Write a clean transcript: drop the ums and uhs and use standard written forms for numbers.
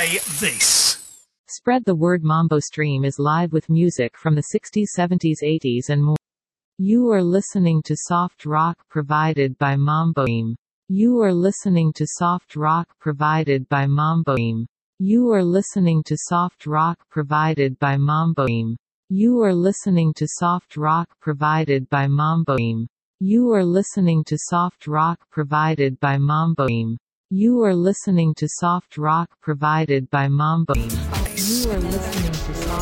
say this. Spread the word. Mambo Stream is live with music from the 60s, 70s, 80s and more. You are listening to soft rock provided by Mambo Stream. You are listening to soft rock provided by Mambo Stream. You are listening to soft rock provided by Mambo Stream. You are listening to soft rock provided by Mambo Stream. You are listening to soft rock provided by Mambo Stream. You are listening to soft rock provided by Mambo Stream. You are listening to soft